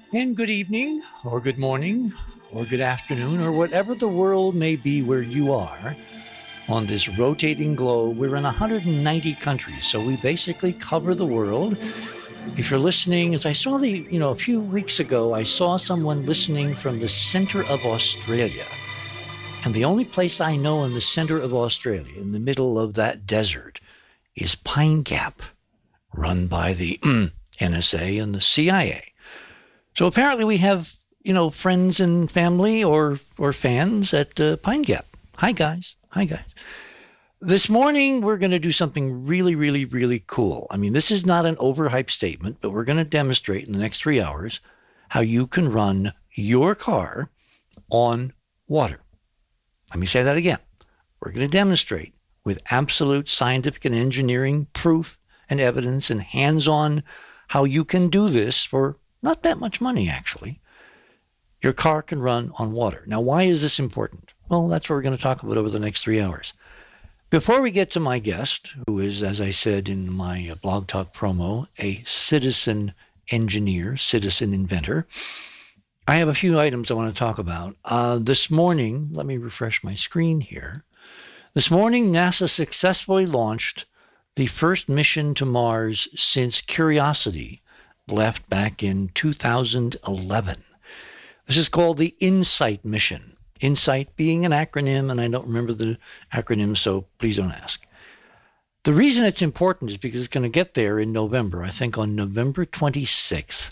And good evening, or good morning, or good afternoon, or whatever the world may be where you are on this rotating globe. We're in 190 countries, so we basically cover the world. If you're listening, as I saw a few weeks ago, I saw someone listening from the center of Australia. And the only place I know in the center of Australia, in the middle of that desert, is Pine Gap, run by the NSA and the CIA. So apparently we have, friends and family or fans at Pine Gap. Hi, guys. Hi, guys. This morning, we're going to do something really, really, really cool. I mean, this is not an overhyped statement, but we're going to demonstrate in the next 3 hours how you can run your car on water. Let me say that again. We're going to demonstrate with absolute scientific and engineering proof and evidence and hands-on how you can do this for not that much money, actually. Your car can run on water. Now, why is this important? Well, that's what we're going to talk about over the next 3 hours. Before we get to my guest, who is, as I said in my Blog Talk promo, a citizen engineer, citizen inventor, I have a few items I want to talk about. This morning, let me refresh my screen here. This morning, NASA successfully launched the first mission to Mars since Curiosity left back in 2011. This is called the InSight mission. InSight being an acronym, and I don't remember the acronym, so please don't ask. The reason it's important is because it's going to get there in November, I think on November 26th,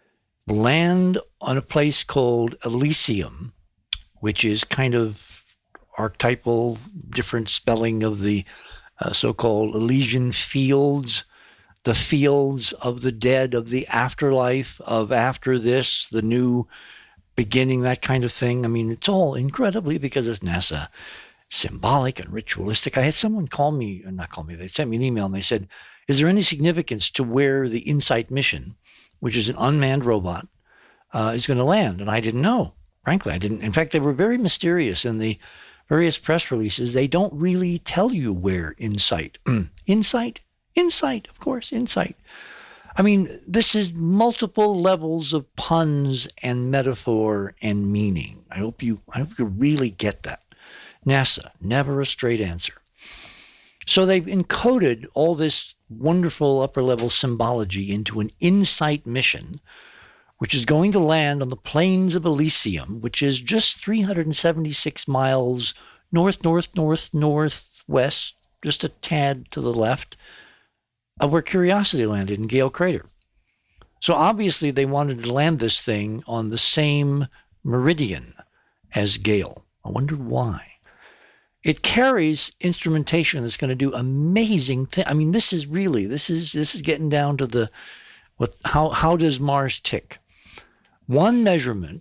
land on a place called Elysium, which is kind of archetypal, different spelling of the so-called Elysian fields, the fields of the dead, of the afterlife, of after this, the new beginning, that kind of thing. I mean, it's all incredibly, because it's NASA, symbolic and ritualistic. I had someone they sent me an email and they said, is there any significance to where the InSight mission, which is an unmanned robot, is going to land? And I didn't know. Frankly, I didn't. In fact, they were very mysterious in the various press releases. They don't really tell you where InSight. InSight, of course, InSight. I mean, this is multiple levels of puns and metaphor and meaning. I hope you really get that. NASA, never a straight answer. So they've encoded all this wonderful upper-level symbology into an InSight mission, which is going to land on the plains of Elysium, which is just 376 miles northwest, just a tad to the left of where Curiosity landed in Gale Crater. So obviously they wanted to land this thing on the same meridian as Gale. I wonder why. It carries instrumentation that's going to do amazing things. I mean, this is getting down to how does Mars tick? One measurement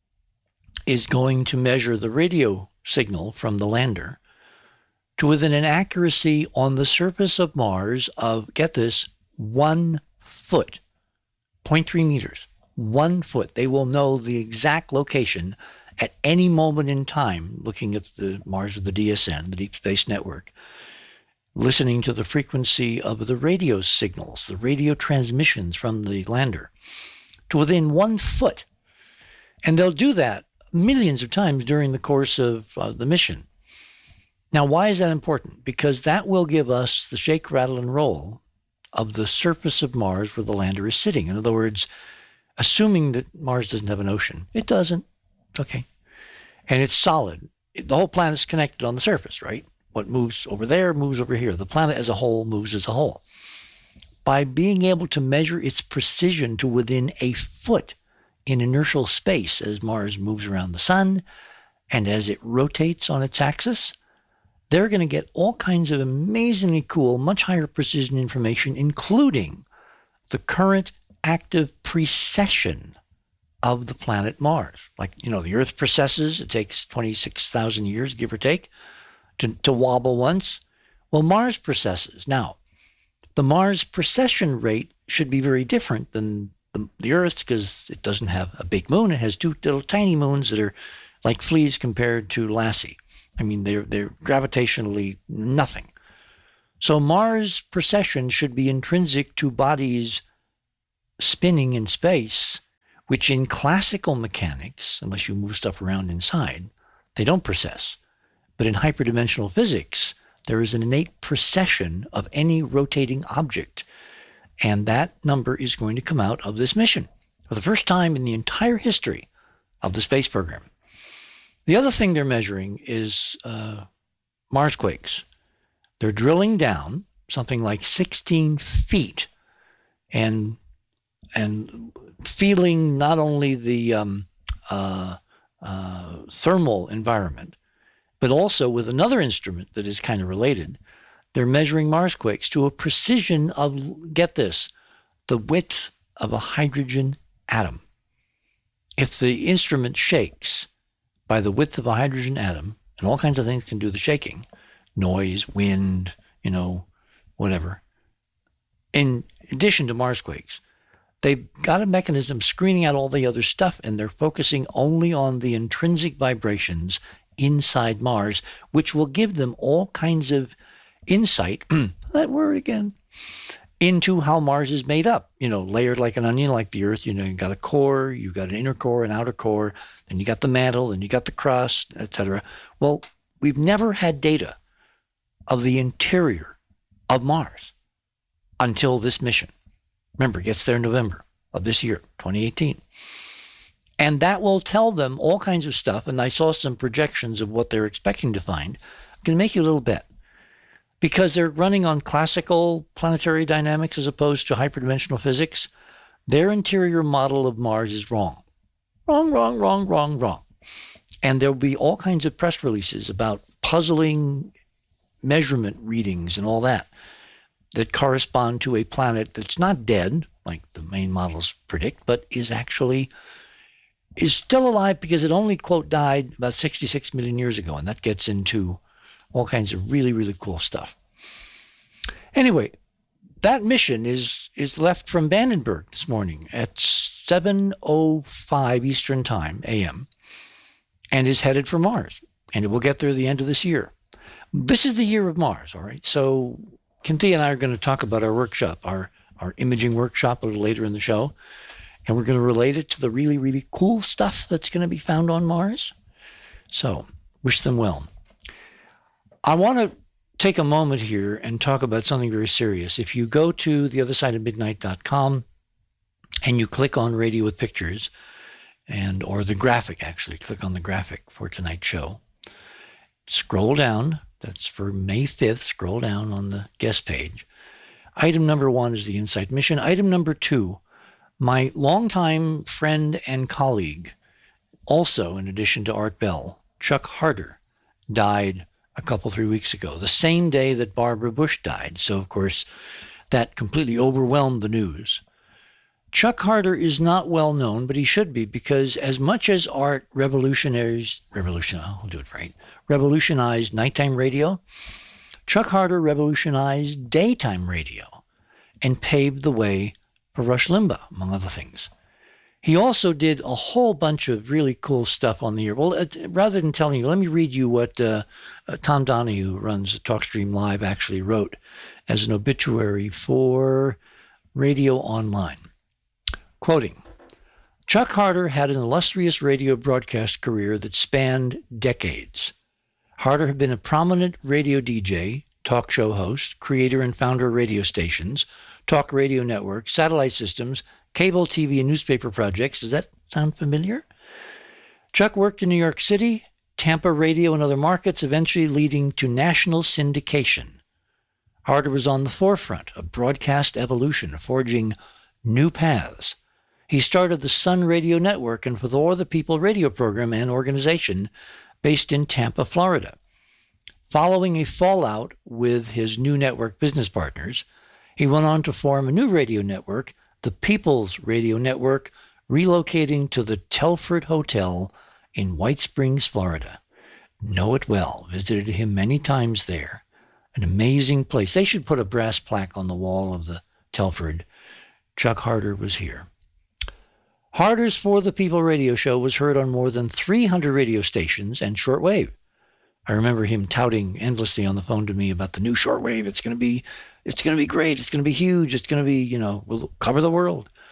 is going to measure the radio signal from the lander to within an accuracy on the surface of Mars of, get this, 1 foot, 0.3 meters, 1 foot. They will know the exact location at any moment in time, looking at the Mars with the DSN, the Deep Space Network, listening to the frequency of the radio signals, the radio transmissions from the lander, to within 1 foot. And they'll do that millions of times during the course of the mission. Now, why is that important? Because that will give us the shake, rattle, and roll of the surface of Mars where the lander is sitting. In other words, assuming that Mars doesn't have an ocean. It doesn't. It's okay. And it's solid. The whole planet's connected on the surface, right? What moves over there moves over here. The planet as a whole moves as a whole. By being able to measure its precision to within a foot in inertial space as Mars moves around the sun and as it rotates on its axis, they're going to get all kinds of amazingly cool, much higher precision information, including the current active precession of the planet Mars. Like, the Earth precesses. It takes 26,000 years, give or take, to wobble once. Well, Mars precesses. Now, the Mars precession rate should be very different than the Earth's, because it doesn't have a big moon. It has 2 little tiny moons that are like fleas compared to Lassie. I mean, they're gravitationally nothing. So Mars precession should be intrinsic to bodies spinning in space which in classical mechanics, unless you move stuff around inside, they don't precess. But in hyperdimensional physics, there is an innate precession of any rotating object. And that number is going to come out of this mission for the first time in the entire history of the space program. The other thing they're measuring is Marsquakes. They're drilling down something like 16 feet and feeling not only the thermal environment, but also with another instrument that is kind of related. They're measuring Marsquakes to a precision of, get this, the width of a hydrogen atom. If the instrument shakes by the width of a hydrogen atom, and all kinds of things can do the shaking, noise, wind, whatever. In addition to Marsquakes, they've got a mechanism screening out all the other stuff, and they're focusing only on the intrinsic vibrations inside Mars, which will give them all kinds of insight, that word again, into how Mars is made up, layered like an onion, like the Earth. You got a core, you got an inner core, an outer core, and you got the mantle, and you got the crust, etc. Well, we've never had data of the interior of Mars until this mission. Remember, it gets there in November of this year, 2018. And that will tell them all kinds of stuff. And I saw some projections of what they're expecting to find. I'm going to make you a little bet. Because they're running on classical planetary dynamics as opposed to hyperdimensional physics, their interior model of Mars is wrong. Wrong. And there'll be all kinds of press releases about puzzling measurement readings and all that correspond to a planet that's not dead, like the main models predict, but is still alive because it only, quote, died about 66 million years ago. And that gets into all kinds of really, really cool stuff. Anyway, that mission is left from Vandenberg this morning at 7:05 Eastern Time, a.m., and is headed for Mars. And it will get there at the end of this year. This is the year of Mars, all right? So Cynthia and I are going to talk about our workshop, our imaging workshop a little later in the show. And we're going to relate it to the really, really cool stuff that's going to be found on Mars. So wish them well. I want to take a moment here and talk about something very serious. If you go to theothersideofmidnight.com and you click on Radio with Pictures, or the graphic, actually, click on the graphic for tonight's show. Scroll down. That's for May 5th. Scroll down on the guest page. Item number 1 is the InSight mission. Item number 2, my longtime friend and colleague, also in addition to Art Bell, Chuck Harder, died a couple, 3 weeks ago, the same day that Barbara Bush died. So, of course, that completely overwhelmed the news. Chuck Harder is not well known, but he should be, because as much as Art revolutionized nighttime radio, Chuck Harder revolutionized daytime radio and paved the way for Rush Limbaugh, among other things. He also did a whole bunch of really cool stuff on the air. Well, rather than telling you, let me read you what Tom Donahue, who runs TalkStream Live, actually wrote as an obituary for Radio Online. Quoting, Chuck Harder had an illustrious radio broadcast career that spanned decades. Harder had been a prominent radio DJ, talk show host, creator and founder of radio stations, talk radio networks, satellite systems, cable TV and newspaper projects. Does that sound familiar? Chuck worked in New York City, Tampa radio and other markets, eventually leading to national syndication. Harder was on the forefront of broadcast evolution, forging new paths. He started the Sun Radio Network and For the People radio program and organization based in Tampa, Florida. Following a fallout with his new network business partners, he went on to form a new radio network, the People's Radio Network, relocating to the Telford Hotel in White Springs, Florida. Know it well. Visited him many times there. An amazing place. They should put a brass plaque on the wall of the Telford. Chuck Harder was here. Harder's For the People radio show was heard on more than 300 radio stations and shortwave. I remember him touting endlessly on the phone to me about the new shortwave. It's going to be great. It's going to be huge. It's going to be, we'll cover the world.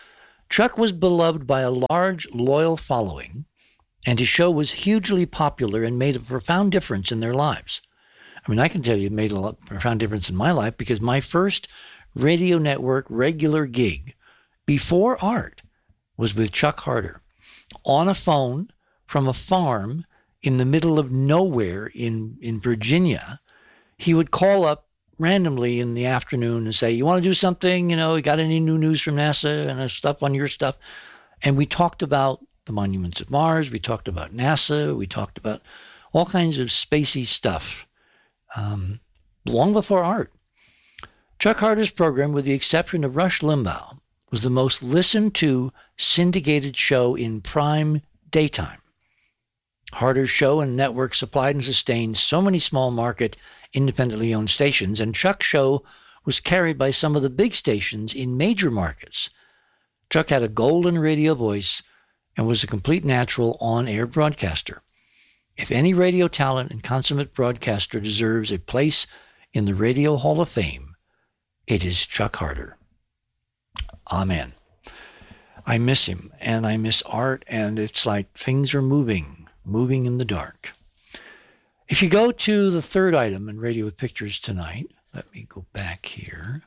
Chuck was beloved by a large, loyal following, and his show was hugely popular and made a profound difference in their lives. I mean, I can tell you it made a profound difference in my life because my first radio network regular gig before Art was with Chuck Harder on a phone from a farm in the middle of nowhere in Virginia. He would call up randomly in the afternoon and say, you want to do something? You got any new news from NASA and stuff on your stuff? And we talked about the monuments of Mars. We talked about NASA. We talked about all kinds of spacey stuff long before Art. Chuck Harder's program, with the exception of Rush Limbaugh, was the most listened to syndicated show in prime daytime. Harder's show and network supplied and sustained so many small market, independently owned stations, and Chuck's show was carried by some of the big stations in major markets. Chuck had a golden radio voice and was a complete natural on-air broadcaster. If any radio talent and consummate broadcaster deserves a place in the Radio Hall of Fame, it is Chuck Harder. Amen. I miss him, and I miss Art, and it's like things are moving in the dark. If you go to the third item in Radio with Pictures tonight, let me go back here.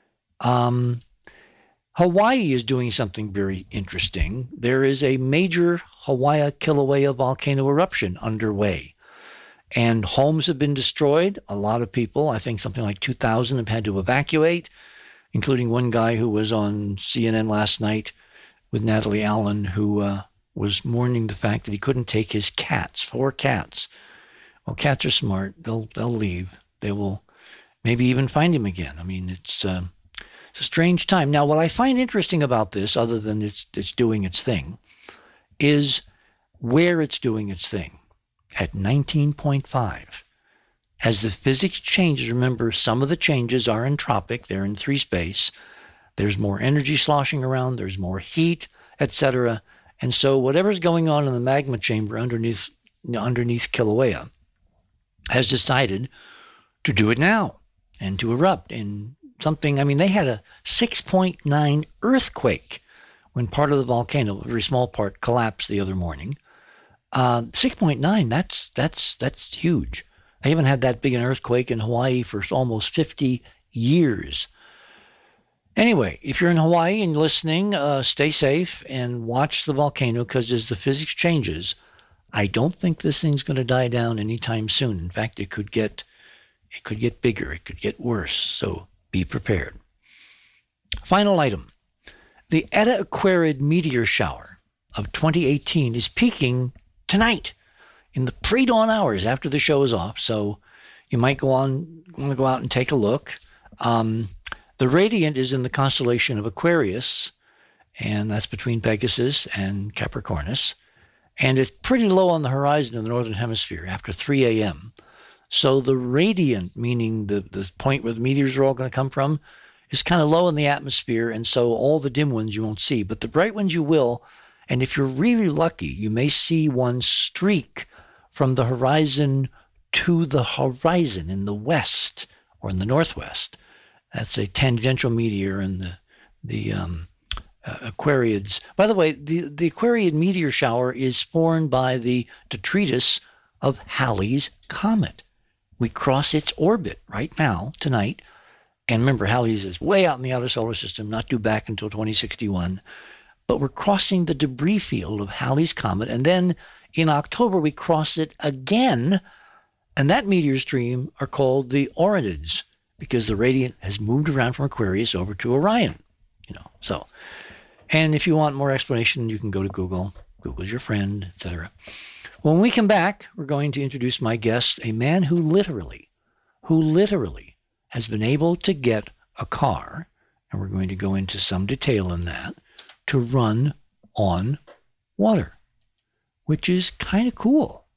Hawaii is doing something very interesting. There is a major Hawaii Kilauea volcano eruption underway, and homes have been destroyed. A lot of people, I think something like 2,000, have had to evacuate, including one guy who was on CNN last night with Natalie Allen, who was mourning the fact that he couldn't take his cats, 4 cats. Well, cats are smart. They'll leave. They will maybe even find him again. I mean, it's a strange time. Now, what I find interesting about this, other than it's doing its thing, is where it's doing its thing, at 19.5. As the physics changes, remember, some of the changes are entropic. They're in 3 space. There's more energy sloshing around. There's more heat, etc. And so whatever's going on in the magma chamber underneath Kilauea has decided to do it now and to erupt in something. I mean, they had a 6.9 earthquake when part of the volcano, a very small part, collapsed the other morning. 6.9, that's huge. I haven't had that big an earthquake in Hawaii for almost 50 years. Anyway, if you're in Hawaii and listening, stay safe and watch the volcano, because as the physics changes, I don't think this thing's going to die down anytime soon. In fact, it could get bigger. It could get worse. So be prepared. Final item. The Eta Aquarid meteor shower of 2018 is peaking tonight in the pre-dawn hours after the show is off. So you might want to go out and take a look. The radiant is in the constellation of Aquarius, and that's between Pegasus and Capricornus. And it's pretty low on the horizon in the northern hemisphere after 3 a.m. So the radiant, meaning the point where the meteors are all going to come from, is kind of low in the atmosphere, and so all the dim ones you won't see. But the bright ones you will, and if you're really lucky, you may see one streak from the horizon to the horizon in the west or in the northwest. That's a tangential meteor, and the Aquariids. By the way, the Aquariid meteor shower is formed by the detritus of Halley's Comet. We cross its orbit right now, tonight. And remember, Halley's is way out in the outer solar system, not due back until 2061. But we're crossing the debris field of Halley's Comet. And then in October, we cross it again. And that meteor stream are called the Orionids, because the radiant has moved around from Aquarius over to Orion. So. And if you want more explanation, you can go to Google. Google's your friend, etc. When we come back, we're going to introduce my guest, a man who literally has been able to get a car, and we're going to go into some detail in that, to run on water, which is kind of cool.